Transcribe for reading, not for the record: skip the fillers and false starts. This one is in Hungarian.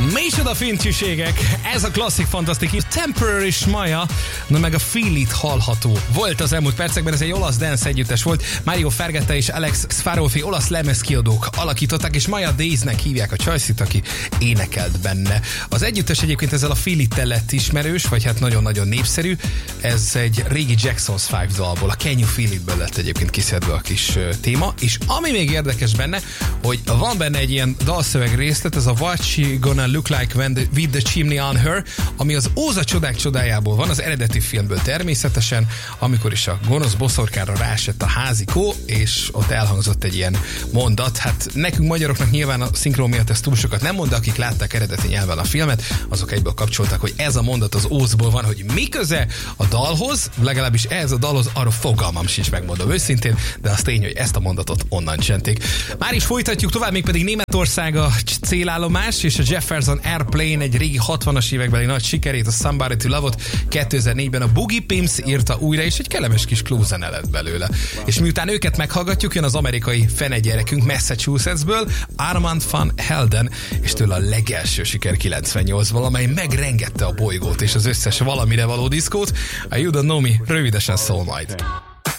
Micsoda fincsűségek, ez a klasszik fantasztik, Temporary Smile, na meg a Feel It hallható. Volt az elmúlt percekben, ez egy olasz dance együttes volt, Mario Fergetta és Alex Sfarolfi olasz lemezkiadók alakították, és Maya Days-nek hívják a csajszit, aki énekelt benne. Az együttes egyébként ezzel a Feel It-tel lett ismerős, vagy hát nagyon-nagyon népszerű, ez egy régi Jackson's 5 dalból, a Can You Feel It-ből lett egyébként kiszedve a kis téma, és ami még érdekes benne, hogy van benne egy ilyen dalszöveg részlet, ez a What She Gonna Look Like With The Chimney On Her, ami az Óza csodák csodájából van, az eredeti filmből természetesen, amikor is a gonosz boszorkára rásett a házikó, és ott elhangzott egy ilyen mondat. Hát nekünk magyaroknak nyilván a szinkron miatt ez túl sokat nem mond, de akik látták eredeti nyelven a filmet, azok egyből kapcsoltak, hogy ez a mondat az Ózból van, hogy mi köze a dalhoz, legalábbis ez a dalhoz, arra fogalmam sincs, megmondom őszintén, de az tény, hogy ezt a mondatot onnan csenték. Már is folytatjuk tovább, még pedig Németország a célállomás, és a Jefferson Airplane egy régi 60-as évekbeli nagy sikerét, a Somebody to Love-ot 2004-ben a Boogie Pimps írta újra, és egy kellemes kis klúzene lett belőle. És miután őket meghallgatjuk, jön az amerikai fenegyerekünk Massachusettsből, Armand van Helden, és tőle a legelső siker 98-val, amely megrengette a bolygót és az összes valamire való diszkót, a You Don't Know Me rövidesen szól majd.